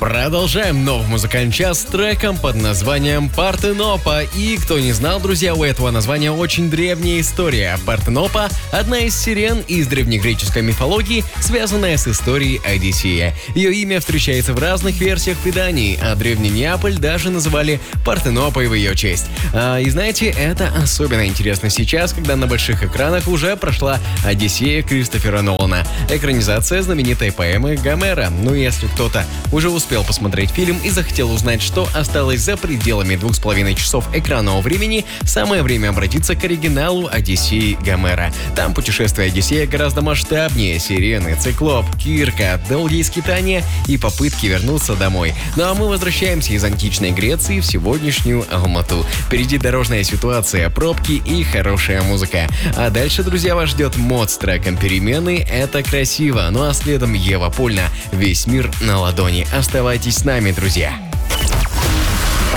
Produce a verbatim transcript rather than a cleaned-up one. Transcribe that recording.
Продолжаем новый музыкальный час с треком под названием «Партенопа». И кто не знал, друзья, у этого названия очень древняя история. Партенопа – одна из сирен из древнегреческой мифологии, связанная с историей Одиссея. Ее имя встречается в разных версиях преданий, а древний Неаполь даже называли Партенопой в ее честь. А, и знаете, это особенно интересно сейчас, когда на больших экранах уже прошла «Одиссея» Кристофера Нолана, экранизация знаменитой поэмы Гомера. Ну, если кто-то уже успел посмотреть фильм и захотел узнать, что осталось за пределами двух с половиной часов экранного времени, самое время обратиться к оригиналу «Одиссеи» Гомера. Там путешествие Одиссея гораздо масштабнее: сирены, циклоп, кирка, долгие скитания и попытки вернуться домой. Ну а мы возвращаемся из античной Греции в сегодняшнюю Алмату. Впереди дорожная ситуация, пробки и хорошая музыка. А дальше, друзья, вас ждет мод с треком «Перемены». Это красиво. Ну а следом Ева Польна. «Весь мир на ладони». Оставайтесь с нами, друзья.